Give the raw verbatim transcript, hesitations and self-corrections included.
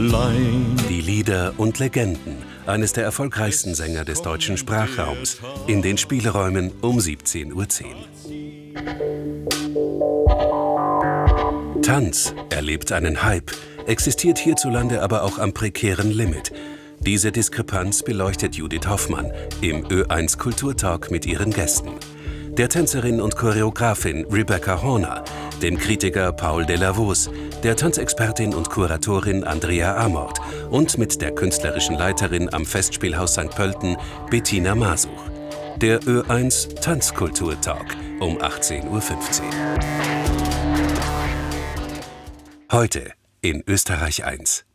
Die Lieder und Legenden eines der erfolgreichsten Sänger des deutschen Sprachraums in den Spielräumen um siebzehn Uhr zehn. Tanz erlebt einen Hype, existiert hierzulande aber auch am prekären Limit. Diese Diskrepanz beleuchtet Judith Hoffmann im Ö eins Kulturtalk mit ihren Gästen. Der Tänzerin und Choreografin Rebecca Horner, dem Kritiker Paul Delavos, der Tanzexpertin und Kuratorin Andrea Amort und mit der künstlerischen Leiterin am Festspielhaus Sankt Pölten Bettina Masuch. Der Ö eins Tanzkulturtalk um achtzehn Uhr fünfzehn. Heute in Österreich eins.